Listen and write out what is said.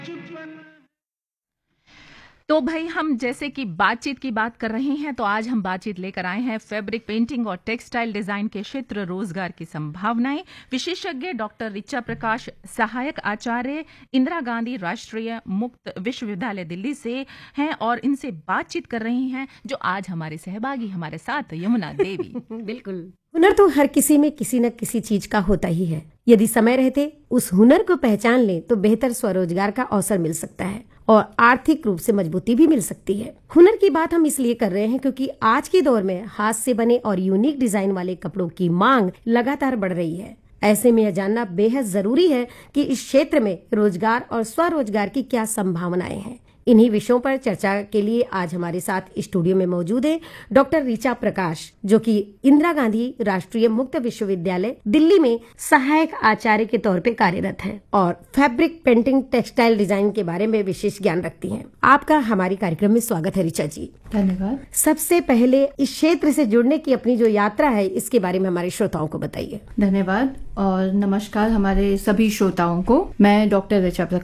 तो भाई हम जैसे कि बातचीत की बात कर रहे हैं, तो आज हम बातचीत लेकर आए हैं फैब्रिक पेंटिंग और टेक्सटाइल डिजाइन के क्षेत्र रोजगार की संभावनाएं। विशेषज्ञ डॉक्टर ऋचा प्रकाश, सहायक आचार्य, इंदिरा गांधी राष्ट्रीय मुक्त विश्वविद्यालय दिल्ली से हैं और इनसे बातचीत कर रही हैं, जो आज हमारे सहभागी हमारे साथ यमुना देवी। बिल्कुल। हुनर तो हर किसी में किसी न किसी चीज का होता ही है। यदि समय रहते उस हुनर को पहचान ले तो बेहतर स्वरोजगार का अवसर मिल सकता है और आर्थिक रूप से मजबूती भी मिल सकती है। हुनर की बात हम इसलिए कर रहे हैं क्योंकि आज के दौर में हाथ से बने और यूनिक डिजाइन वाले कपड़ों की मांग लगातार बढ़ रही है। ऐसे में यह जानना बेहद जरूरी है कि इस क्षेत्र में रोजगार और स्वरोजगार की क्या संभावनाएं हैं। इन्हीं विषयों पर चर्चा के लिए आज हमारे साथ स्टूडियो में मौजूद है डॉक्टर ऋचा प्रकाश, जो कि इंदिरा गांधी राष्ट्रीय मुक्त विश्वविद्यालय दिल्ली में सहायक आचार्य के तौर पे कार्यरत हैं और फैब्रिक पेंटिंग टेक्सटाइल डिजाइन के बारे में विशेष ज्ञान रखती हैं। आपका हमारे कार्यक्रम में स्वागत है ऋचा जी। धन्यवाद। सबसे पहले इस क्षेत्र से जुड़ने की अपनी जो यात्रा है इसके बारे में हमारे श्रोताओं को बताइए। धन्यवाद और नमस्कार हमारे सभी श्रोताओं को। मैं डॉक्टर ऋचा प्रकाश